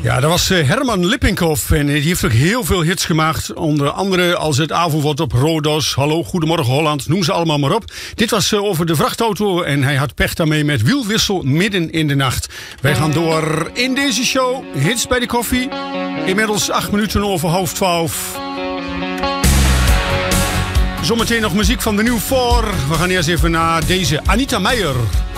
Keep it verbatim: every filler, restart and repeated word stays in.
Ja, dat was Herman Lippinkhoff en die heeft ook heel veel hits gemaakt. Onder andere als het avond wordt op Rodos, Hallo, Goedemorgen Holland, noem ze allemaal maar op. Dit was over de vrachtauto en hij had pech daarmee met wielwissel midden in de nacht. Wij gaan door in deze show, hits bij de koffie. Inmiddels acht minuten over half twaalf. Zometeen nog muziek van de New Four. We gaan eerst even naar deze Anita Meijer.